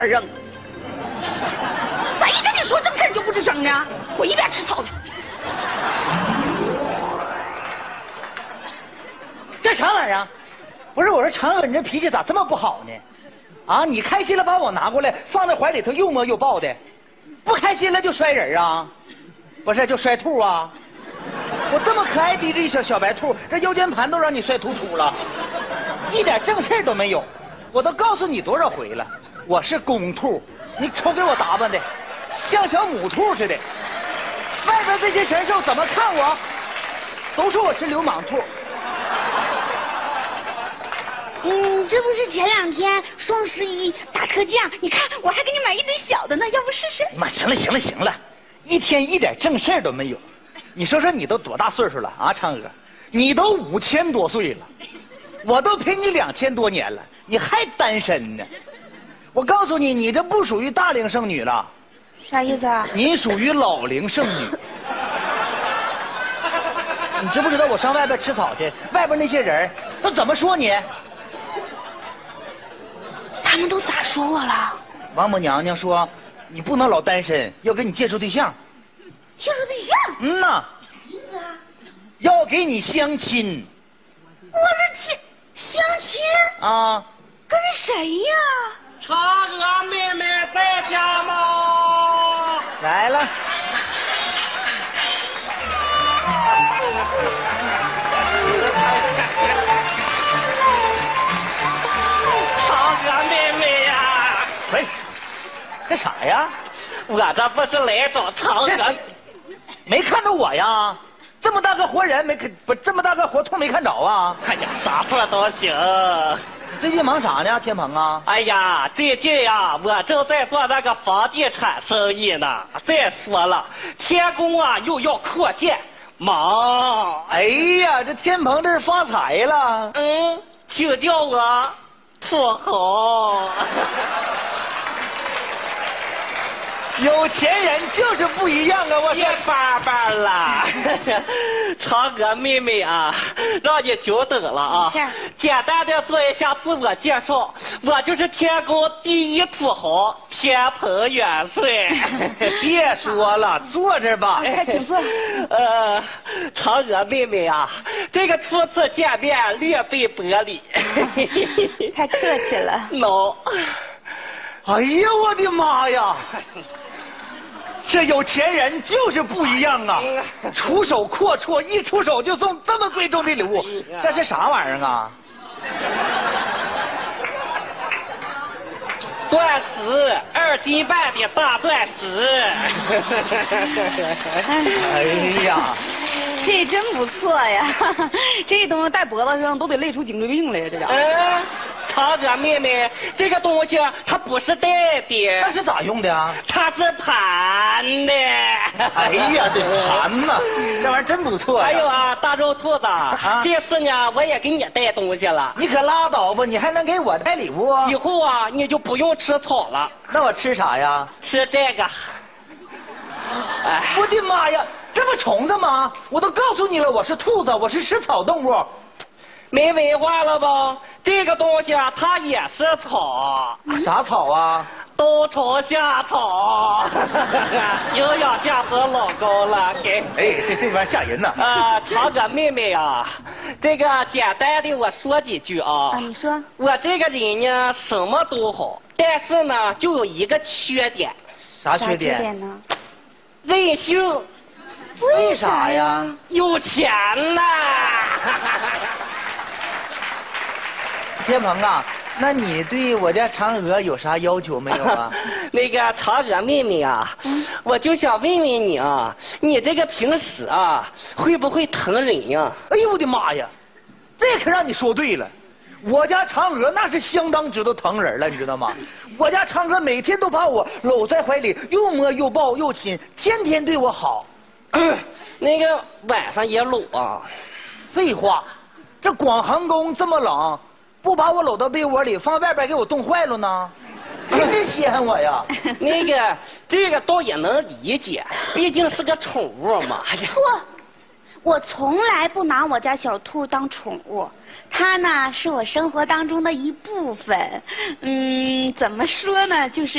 扔。谁跟你说正事你就不吱声呢？滚一边吃草去！ 干啥玩意儿啊？不是，我说嫦娥，你这脾气咋这么不好呢？啊，你开心了把我拿过来放在怀里头又摸又抱的，不开心了就摔人啊？不是，就摔兔啊？我这么可爱的这小白兔，这腰间盘都让你摔突出了，一点正事都没有。我都告诉你多少回了，我是公兔，你瞅给我打扮的像小母兔似的，外边这些神兽怎么看我，都说我是流氓兔。 这不是前2天双11打车价，你看我还给你买一堆小的呢，要不试试？ 妈，行了行了行了，一天一点正事都没有。你说说你都多大岁数了啊，嫦娥？你都5000多岁了，我都陪你2000多年了，你还单身呢？我告诉你，你这不属于大龄剩女了。 啥意思啊？ 你属于老龄剩女。你知不知道我上外边吃草去，外边那些人都怎么说你？ 他们都咋说我了？ 王母娘娘说你不能老单身，要给你介绍对象。 介绍对象？ 呐。 啥意思啊？ 要给你相亲。 我这相亲啊？ 跟谁呀？ 嫦娥妹妹在家吗？ 来了。 嫦娥妹妹呀！ 喂，干啥呀？ 我这不是来找嫦娥， 没看着我呀？这么大个活人没看，不这么大个活兔没看着啊？ 哎呀，啥事都行。 最近忙啥呢，天鹏啊？ 哎呀，最近呀，我正在做那个房地产生意呢。再说了，天宫啊又要扩建，忙。 哎呀，这天鹏这是发财了。 请叫我土豪。 有钱人就是不一样啊！我别巴巴了，嫦娥妹妹啊，让你久等了啊！简单的做一下自我介绍，我就是天宫第一土豪天蓬元帅。 别说了，坐这吧。 快请坐。 嫦娥妹妹啊，这个初次见面略备薄礼。 太客气了。 喏。 哎呀，我的妈呀！这有钱人就是不一样啊！出手阔绰，一出手就送这么贵重的礼物，这是啥玩意儿啊？ 钻石2斤半的大钻石。 哎呀， 这真不错呀！这东西戴脖子上都得累出颈椎病来呀，这家伙。 嫦娥妹妹，这个东西它不是戴的， 那是咋用的啊？ 它是盘的。 哎呀，这盘呐，这玩意儿真不错呀。 还有啊，大肉兔子，这次呢我也给你带东西了。 你可拉倒吧，你还能给我带礼物？ 以后啊你就不用吃草了。 那我吃啥呀？ 吃这个。 哎，我的妈呀，这不虫子吗？我都告诉你了，我是兔子，我是食草动物。 没文化了吧？这个东西啊，它也是草。 啥草啊？ 冬虫夏草。营养价值老高了，给。 哎，这玩意吓人呐。 嫦娥妹妹啊，这个简单的我说几句啊。 你说。 我这个人呢，什么都好，但是呢，就有一个缺点。 啥缺点呢？ 任性。 为啥呀？ 有钱呐。 天鹏啊，那你对我家嫦娥有啥要求没有啊？ 那个嫦娥妹妹啊，我就想问问你啊，你这个平时啊会不会疼人呀？ 哎呦我的妈呀，这可让你说对了，我家嫦娥那是相当知道疼人了，你知道吗？我家嫦娥每天都把我搂在怀里，又摸又抱又亲，天天对我好。 那个晚上也搂啊？ 废话，这广寒宫这么冷。不把我搂到被窝里，放外边给我冻坏了呢？天天稀罕我呀！ 那个，这个倒也能理解，毕竟是个宠物嘛。 错，我从来不拿我家小兔当宠物，它呢是我生活当中的一部分。怎么说呢，就是